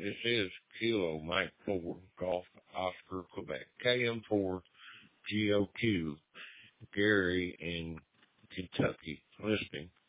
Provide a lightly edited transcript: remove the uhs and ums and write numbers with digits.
This is Kilo Mike 4 Golf Oscar Quebec. KM4 GOQ Gary in Kentucky listening.